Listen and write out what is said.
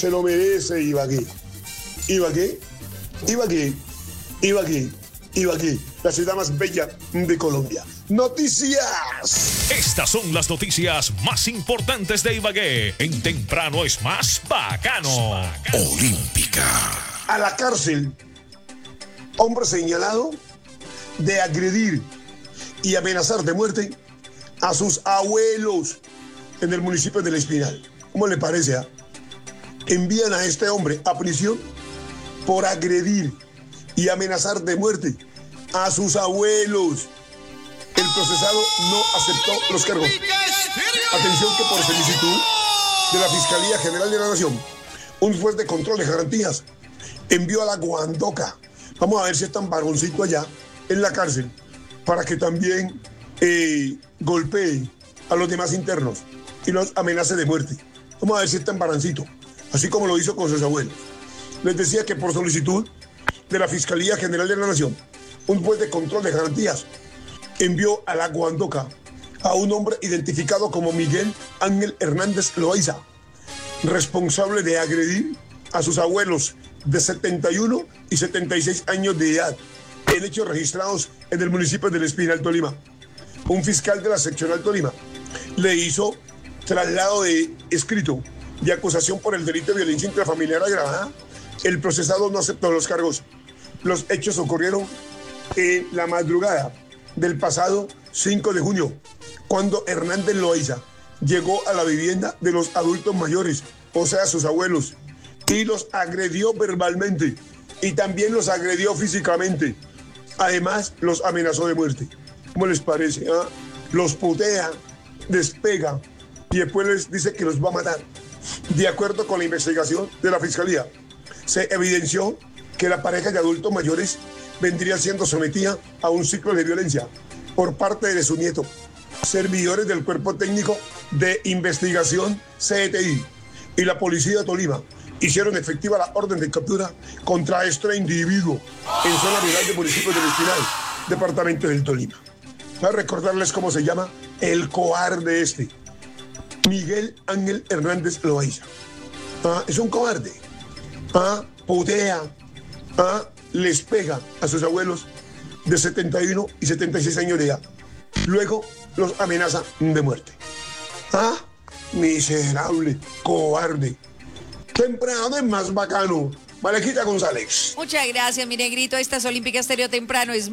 Se lo merece Ibagué. Ibagué, Ibagué, Ibagué, Ibagué, la ciudad más bella de Colombia. ¡Noticias! Estas son las noticias más importantes de Ibagué. En Temprano es más bacano. Olímpica. A la cárcel. Hombre señalado de agredir y amenazar de muerte a sus abuelos en el municipio del Espinal. ¿Cómo le parece? Envían a este hombre a prisión por agredir y amenazar de muerte a sus abuelos. El procesado no aceptó los cargos. Atención que por solicitud de la Fiscalía General de la Nación, un juez de control de garantías envió a la Guandoca. Vamos a ver si es tan varoncito allá en la cárcel para que también golpee a los demás internos y los amenace de muerte. Vamos a ver si es tan varoncito, así como lo hizo con sus abuelos. Les decía que por solicitud de la Fiscalía General de la Nación, un juez de control de garantías envió a la Guandoca a un hombre identificado como Miguel Ángel Hernández Loaiza, responsable de agredir a sus abuelos de 71 y 76 años de edad, en hechos registrados en el municipio del Espinal, Tolima. Un fiscal de la seccional Tolima le hizo traslado de escrito de acusación por el delito de violencia intrafamiliar agravada. El procesado no aceptó los cargos. Los hechos ocurrieron en la madrugada del pasado 5 de junio, cuando Hernández Loaiza llegó a la vivienda de los adultos mayores, o sea, sus abuelos, y los agredió verbalmente y también los agredió físicamente. Además, los amenazó de muerte. ¿Cómo les parece? Los putea, despega y después les dice que los va a matar. De acuerdo con la investigación de la Fiscalía, se evidenció que la pareja de adultos mayores vendría siendo sometida a un ciclo de violencia por parte de su nieto. Servidores del Cuerpo Técnico de Investigación CTI y la Policía de Tolima hicieron efectiva la orden de captura contra este individuo en zona rural del municipio del Espinal, departamento del Tolima. Para recordarles cómo se llama el cobarde este, Miguel Ángel Hernández Loaiza. Es un cobarde. Putea, les pega a sus abuelos de 71 y 76 años de edad. Luego los amenaza de muerte. Miserable, cobarde. Temprano es más bacano. Valejita González. Muchas gracias, mi negrito. Estas Olímpicas Estéreo Temprano es